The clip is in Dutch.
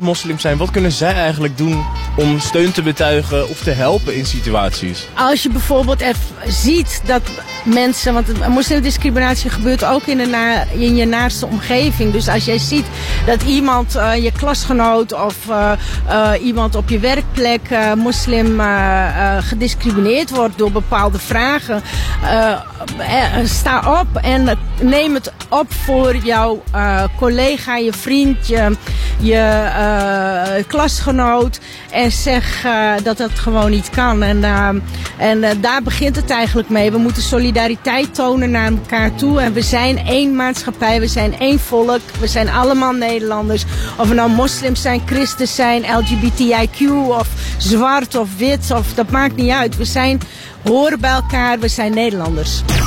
niet-moslims zijn, wat kunnen zij eigenlijk doen om steun te betuigen of te helpen in situaties? Als je bijvoorbeeld ziet dat mensen, want moslimdiscriminatie gebeurt ook in je naaste omgeving. Dus als jij ziet dat iemand, je klasgenoot of iemand op je werkplek moslim gediscrimineerd wordt door bepaalde vragen, sta op en neem het op voor jouw collega, je vriend, je klasgenoot en zeg dat dat gewoon niet kan. En daar begint het eigenlijk mee. We moeten solidariteit tonen naar elkaar toe. En we zijn één maatschappij, we zijn één volk. We zijn allemaal Nederlanders. Of we nou moslims zijn, christen zijn, LGBTIQ of zwart of wit. Dat maakt niet uit. We horen bij elkaar, we zijn Nederlanders.